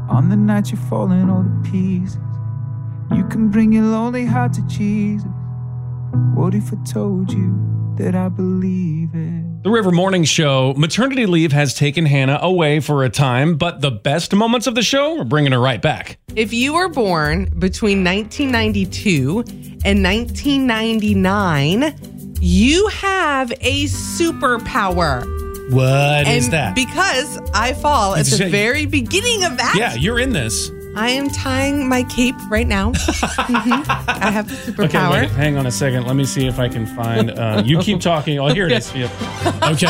On the night you're falling all to pieces, you can bring your lonely heart to Jesus. What if I told you that I believe it? The River Morning Show. Maternity leave has taken Hannah away for a time, but the best moments of the show are bringing her right back. If you were born between 1992 and 1999, you have a superpower. What is that? Because I fall at the very beginning of that. Yeah, you're in this. I am tying my cape right now. I have the superpower. Okay, wait, hang on a second. Let me see if I can find... you keep talking. Oh, here it is. Yep. Okay.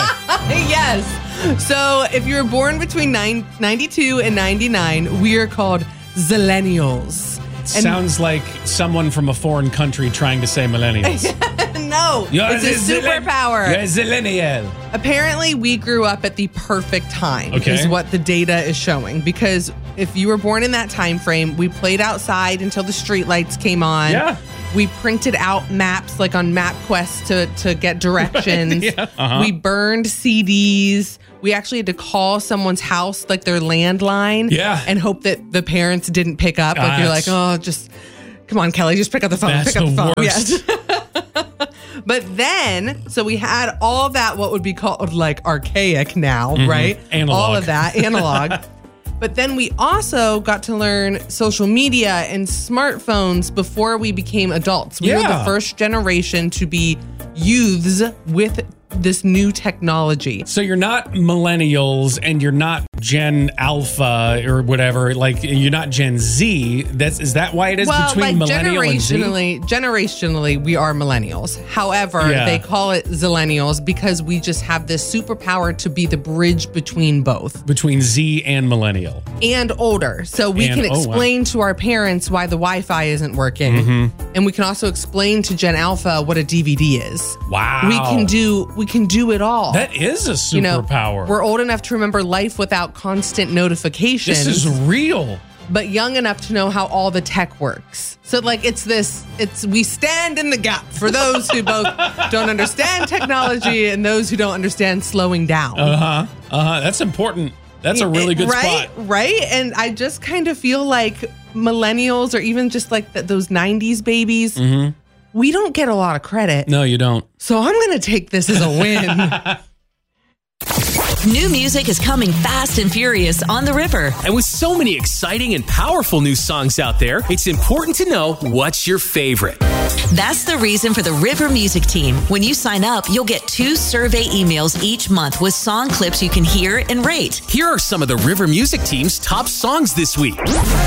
Yes. So if you were born between 92 and 99, we are called Zillennials. Sounds like someone from a foreign country trying to say millennials. No, it's a superpower. You're a zillennial. Apparently, we grew up at the perfect time, is what the data is showing. Because if you were born in that time frame, we played outside until the streetlights came on. Yeah. We printed out maps like on MapQuest to get directions. Right. Yeah. Uh-huh. We burned CDs. We actually had to call someone's house, like their landline, and hope that the parents didn't pick up. Like you're like, oh, just come on, Kelly, just pick up the phone. That's pick up the phone. worst. Yes. But then, so we had all that, what would be called like archaic now, right? Analog. All of that, analog. But then we also got to learn social media and smartphones before we became adults. We were the first generation to be youths with this new technology. So you're not millennials and you're not Gen Alpha or whatever. Like you're not Gen Z. Is that why it is between millennial and Z? Generationally, we are millennials. However, they call it Zillennials because we just have this superpower to be the bridge between both. Between Z and millennial. And older. So we can explain to our parents why the Wi-Fi isn't working. And we can also explain to Gen Alpha what a DVD is. Wow. We can do it all. That is a superpower. We're old enough to remember life without constant notifications. This is real. But young enough to know how all the tech works. So like we stand in the gap for those who both don't understand technology and those who don't understand slowing down. That's important. That's a really good spot. Right? And I just kind of feel like millennials or even just like those 90s babies, we don't get a lot of credit. No, you don't. So I'm going to take this as a win. New music is coming fast and furious on the River. And with so many exciting and powerful new songs out there, it's important to know what's your favorite. That's the reason for the River Music Team. When you sign up, you'll get 2 survey emails each month with song clips you can hear and rate. Here are some of the River Music Team's top songs this week.